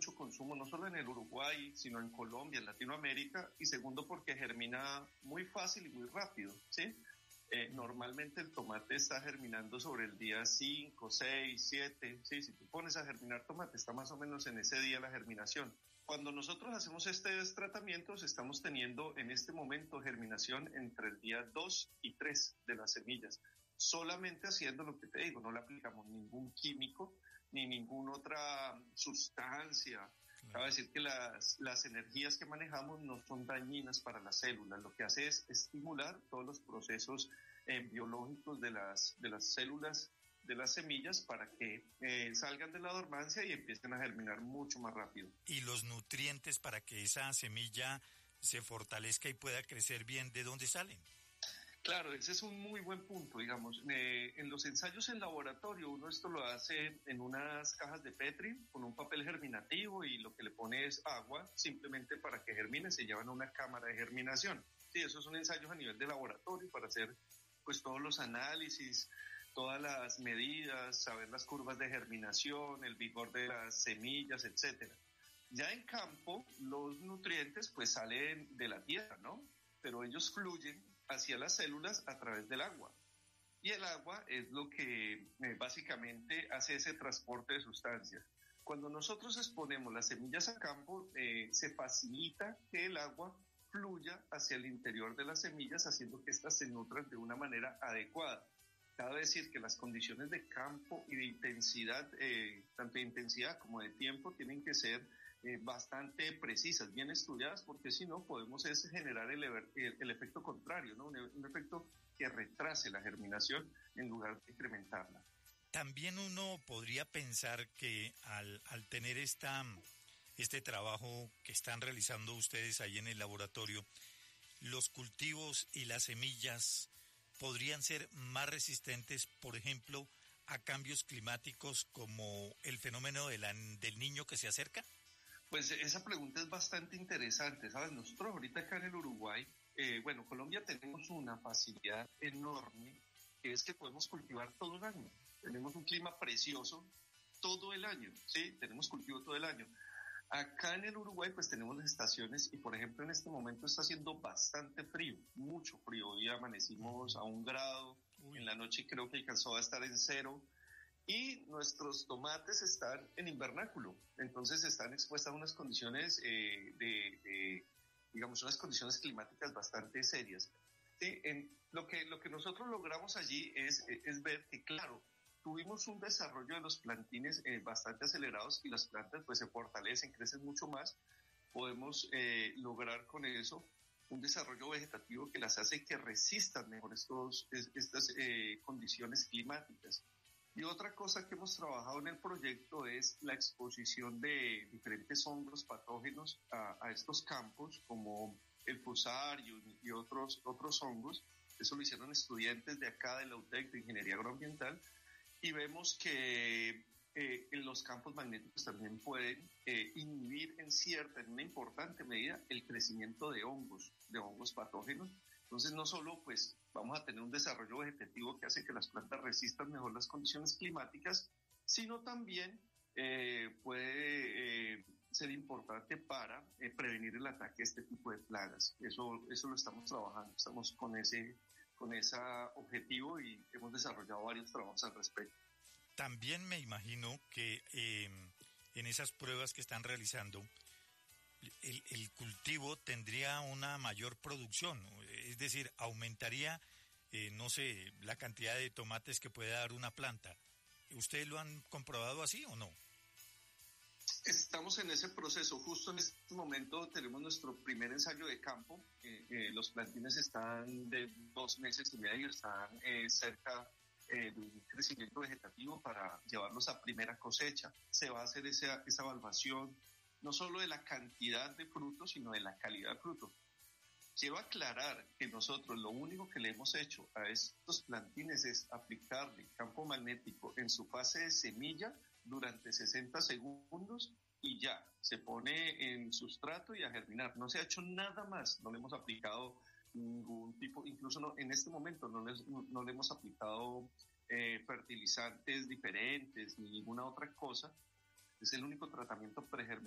mucho consumo, no solo en el Uruguay, sino en Colombia, en Latinoamérica, y segundo porque germina muy fácil y muy rápido, ¿sí? Normalmente el tomate está germinando sobre el día 5, 6, 7, ¿sí? Si tú pones a germinar tomate, está más o menos en ese día la germinación. Cuando nosotros hacemos estos tratamientos, estamos teniendo en este momento germinación entre el día 2 y 3 de las semillas. Solamente haciendo lo que te digo, no le aplicamos ningún químico ni ninguna otra sustancia. Cabe decir que las energías que manejamos no son dañinas para las células. Lo que hace es estimular todos los procesos biológicos de las células de las semillas para que salgan de la dormancia y empiecen a germinar mucho más rápido. Y los nutrientes para que esa semilla se fortalezca y pueda crecer bien, ¿de dónde salen? Claro, ese es un muy buen punto, digamos. En los ensayos en laboratorio, uno esto lo hace en unas cajas de Petri con un papel germinativo y lo que le pone es agua, simplemente para que germine, se llevan a una cámara de germinación. Sí, esos son ensayos a nivel de laboratorio para hacer pues todos los análisis, todas las medidas, saber las curvas de germinación, el vigor de las semillas, etcétera. Ya en campo, los nutrientes pues salen de la tierra, ¿no? Pero ellos fluyen hacia las células a través del agua. Y el agua es lo que básicamente hace ese transporte de sustancias. Cuando nosotros exponemos las semillas a campo, se facilita que el agua fluya hacia el interior de las semillas, haciendo que éstas se nutran de una manera adecuada. Cabe decir que las condiciones de campo y de intensidad, tanto de intensidad como de tiempo, tienen que ser bastante precisas, bien estudiadas, porque si no podemos generar el efecto contrario, ¿no? Un efecto que retrase la germinación en lugar de incrementarla. También uno podría pensar que al tener este trabajo que están realizando ustedes ahí en el laboratorio, los cultivos y las semillas podrían ser más resistentes, por ejemplo, a cambios climáticos como el fenómeno del niño que se acerca. Pues esa pregunta es bastante interesante, ¿sabes? Nosotros ahorita acá en el Uruguay, Colombia tenemos una facilidad enorme, que es que podemos cultivar todo el año. Tenemos un clima precioso todo el año, ¿sí? Tenemos cultivo todo el año. Acá en el Uruguay pues tenemos las estaciones y por ejemplo en este momento está haciendo bastante frío, mucho frío. Hoy amanecimos a 1 grado, en la noche creo que alcanzó a estar en 0. Y nuestros tomates están en invernáculo, entonces están expuestos a unas condiciones digamos, unas condiciones climáticas bastante serias. Sí, lo que nosotros logramos allí es ver que, claro, tuvimos un desarrollo de los plantines bastante acelerados y las plantas pues se fortalecen, crecen mucho más. Podemos lograr con eso un desarrollo vegetativo que las hace que resistan mejor estas condiciones climáticas. Y otra cosa que hemos trabajado en el proyecto es la exposición de diferentes hongos patógenos a estos campos, como el fusario y otros hongos. Eso lo hicieron estudiantes de acá de la UTEC, de Ingeniería Agroambiental, y vemos que en los campos magnéticos también pueden inhibir en una importante medida el crecimiento de hongos patógenos. Entonces no solo pues vamos a tener un desarrollo vegetativo que hace que las plantas resistan mejor las condiciones climáticas, sino también puede ser importante para prevenir el ataque de este tipo de plagas. Eso lo estamos trabajando, estamos con ese objetivo y hemos desarrollado varios trabajos al respecto. También me imagino que en esas pruebas que están realizando, el cultivo tendría una mayor producción, es decir, aumentaría, la cantidad de tomates que puede dar una planta. ¿Ustedes lo han comprobado así o no? Estamos en ese proceso. Justo en este momento tenemos nuestro primer ensayo de campo. Los plantines están de 2 meses y medio, están cerca de un crecimiento vegetativo para llevarlos a primera cosecha. Se va a hacer esa evaluación no solo de la cantidad de frutos, sino de la calidad de frutos. Quiero aclarar que nosotros lo único que le hemos hecho a estos plantines es aplicarle campo magnético en su fase de semilla durante 60 segundos y ya, se pone en sustrato y a germinar. No se ha hecho nada más, no le hemos aplicado ningún tipo, incluso en este momento no le hemos aplicado fertilizantes diferentes ni ninguna otra cosa. Es el único tratamiento pregerminal